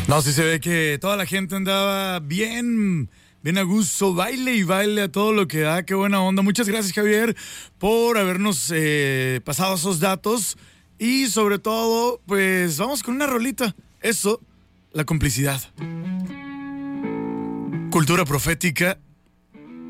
No, sí se ve que toda la gente andaba bien a gusto, baile y baile a todo lo que da, qué buena onda. Muchas gracias, Javier, por habernos pasado esos datos y sobre todo, pues vamos con una rolita. Eso, la complicidad. Cultura profética